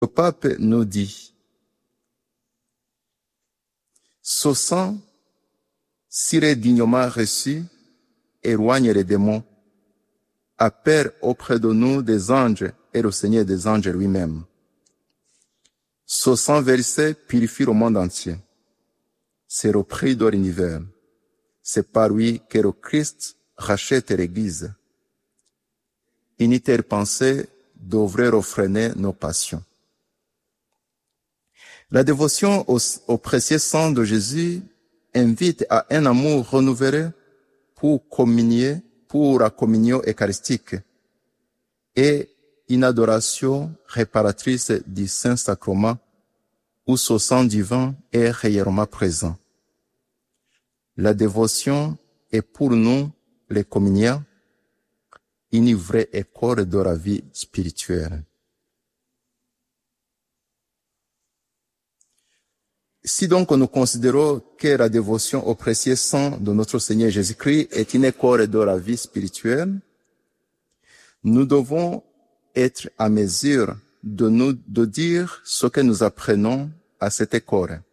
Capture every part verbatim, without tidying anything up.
Le pape nous dit, ce sang, ciré dignement reçu, éloigne les démons, appelle auprès de nous des anges et le Seigneur des anges lui-même. Ce sang versé purifie le monde entier. C'est le prix de l'univers. C'est par lui que le Christ rachète l'Église. Une telle pensée devrait refréner nos passions. La dévotion au, au précieux sang de Jésus invite à un amour renouvelé pour communier, pour la communion eucharistique et une adoration réparatrice du Saint-Sacrement où ce sang divin est réellement présent. La dévotion est pour nous, les communiants, une vraie école de la vie spirituelle. Si donc nous considérons que la dévotion au précieux sang de notre Seigneur Jésus-Christ est une école de la vie spirituelle, nous devons être à mesure de nous, de dire ce que nous apprenons à cette école.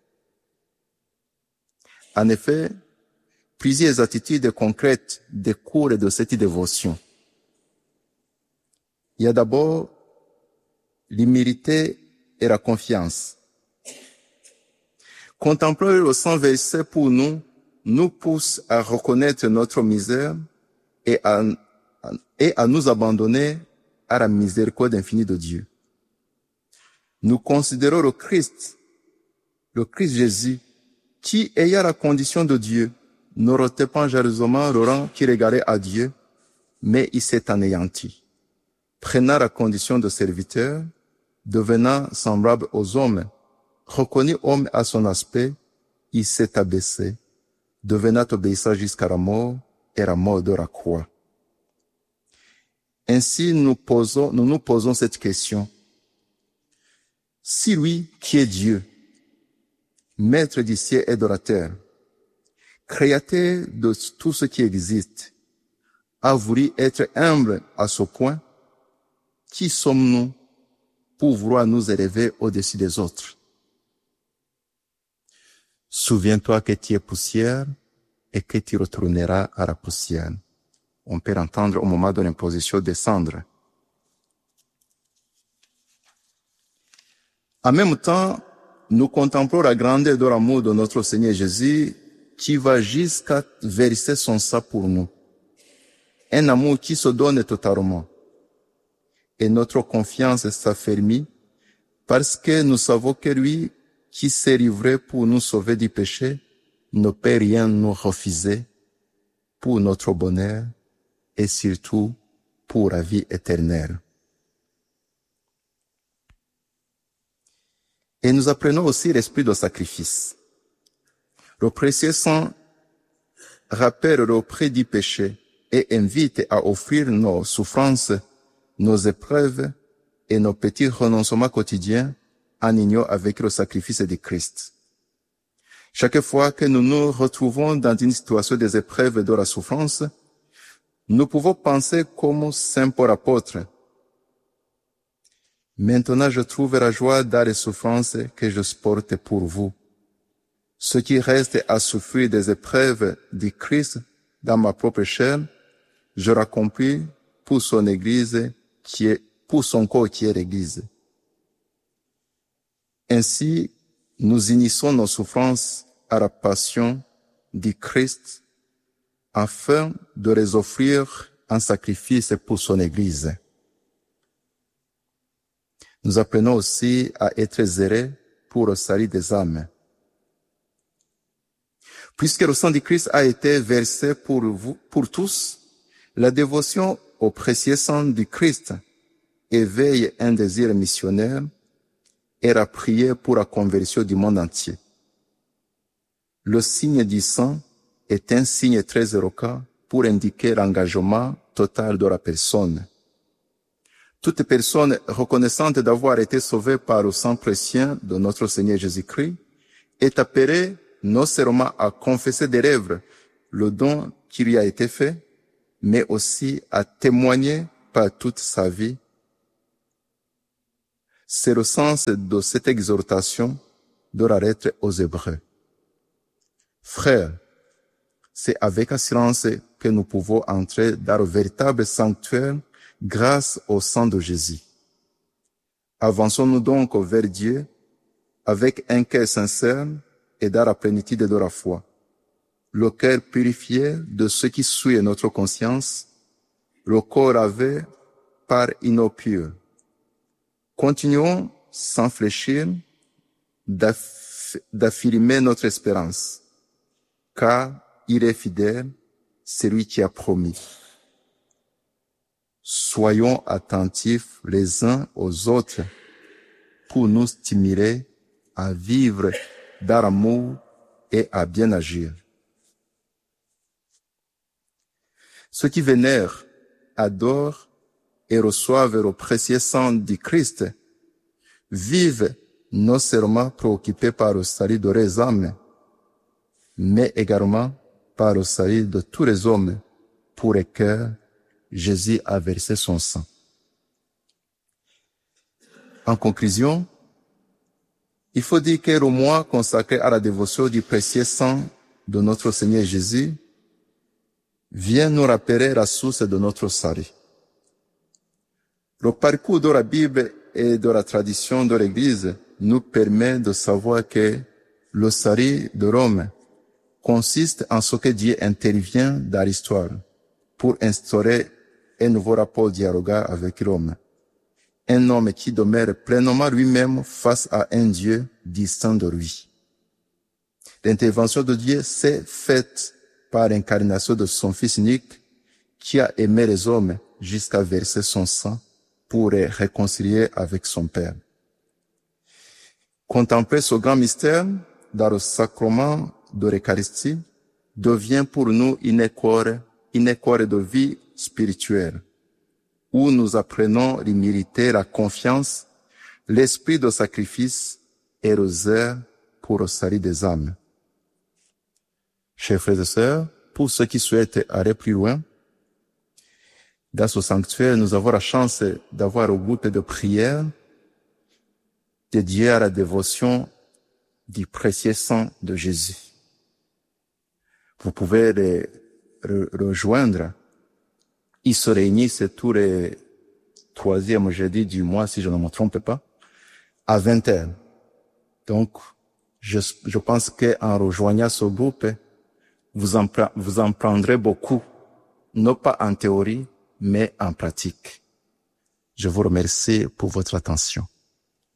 En effet, plusieurs attitudes concrètes découlent de cette dévotion. Il y a d'abord l'humilité et la confiance. Contempler le sang versé pour nous nous pousse à reconnaître notre misère et à, et à nous abandonner à la miséricorde infinie de Dieu. Nous considérons le Christ, le Christ Jésus, qui, ayant la condition de Dieu, ne retait pas jalousement le rang qui régalait à Dieu, mais il s'est anéanti, prenant la condition de serviteur, devenant semblable aux hommes, reconnu homme à son aspect, il s'est abaissé, devenant obéissant jusqu'à la mort et la mort de la croix. Ainsi, nous posons, nous nous posons cette question. Si lui, qui est Dieu, maître du ciel et de la terre, créateur de tout ce qui existe, a voulu être humble à ce point, qui sommes-nous pour vouloir nous élever au-dessus des autres? Souviens-toi que tu es poussière et que tu retourneras à la poussière. On peut l'entendre au moment de l'imposition des cendres. En même temps, nous contemplons la grandeur de l'amour de notre Seigneur Jésus qui va jusqu'à verser son sang pour nous. Un amour qui se donne totalement. Et notre confiance s'affermit parce que nous savons que lui qui s'est livré pour nous sauver du péché ne peut rien nous refuser pour notre bonheur et surtout pour la vie éternelle. Et nous apprenons aussi l'esprit de sacrifice. Le précieux sang rappelle le prix du péché et invite à offrir nos souffrances, nos épreuves et nos petits renoncements quotidiens en union avec le sacrifice de Christ. Chaque fois que nous nous retrouvons dans une situation des épreuves de la souffrance, nous pouvons penser comme Saint Paul apôtre. Maintenant, je trouve la joie dans les souffrances que je supporte pour vous. Ce qui reste à souffrir des épreuves du Christ dans ma propre chair, je l'accomplis pour son Église qui est, pour son corps qui est l'Église. Ainsi, nous unissons nos souffrances à la passion du Christ afin de les offrir en sacrifice pour son Église. Nous apprenons aussi à être zélés pour le salut des âmes. Puisque le sang du Christ a été versé pour vous, pour tous, la dévotion au précieux sang du Christ éveille un désir missionnaire et la prière pour la conversion du monde entier. Le signe du sang est un signe très éloquent pour indiquer l'engagement total de la personne. Toute personne reconnaissante d'avoir été sauvée par le sang précieux de notre Seigneur Jésus-Christ est appelée non seulement à confesser des lèvres le don qui lui a été fait, mais aussi à témoigner par toute sa vie C'est le sens de cette exhortation de la lettre aux Hébreux. Frères, c'est avec assurance que nous pouvons entrer dans le véritable sanctuaire grâce au sang de Jésus. Avançons-nous donc vers Dieu avec un cœur sincère et dans la plénitude de la foi. Le cœur purifié de ce qui souille notre conscience, le corps lavé par une eau pure. Continuons sans fléchir d'aff- d'affirmer notre espérance, car il est fidèle, celui qui a promis. Soyons attentifs les uns aux autres pour nous stimuler à vivre dans l'amour et à bien agir. Ceux qui vénèrent, adorent et reçoivent le précieux sang du Christ vivent non seulement préoccupés par le salut de leurs âmes, mais également par le salut de tous les hommes pour lesquels Jésus a versé son sang. En conclusion, il faut dire que le mois consacré à la dévotion du précieux sang de notre Seigneur Jésus vient nous rappeler la source de notre salut. Le parcours de la Bible et de la tradition de l'Église nous permet de savoir que le salut de Rome consiste en ce que Dieu intervient dans l'histoire pour instaurer un nouveau rapport dialoguant avec l'homme. Un homme qui demeure pleinement lui-même face à un Dieu distant de lui. L'intervention de Dieu s'est faite par l'incarnation de son Fils unique qui a aimé les hommes jusqu'à verser son sang pour les réconcilier avec son Père. Contempler ce grand mystère dans le sacrement de l'Eucharistie devient pour nous une école, une école de vie spirituelle où nous apprenons l'humilité, la confiance, l'esprit de sacrifice et le zèle pour le salut des âmes. Chers frères et sœurs, pour ceux qui souhaitent aller plus loin, dans ce sanctuaire, nous avons la chance d'avoir un groupe de prière dédié à la dévotion du précieux sang de Jésus. Vous pouvez les rejoindre. Ils se réunissent tous les troisièmes jeudis du mois, si je ne me trompe pas, à vingt heures. Donc, je, je pense qu'en rejoignant ce groupe, vous en, vous en prendrez beaucoup, non pas en théorie, mais en pratique. Je vous remercie pour votre attention.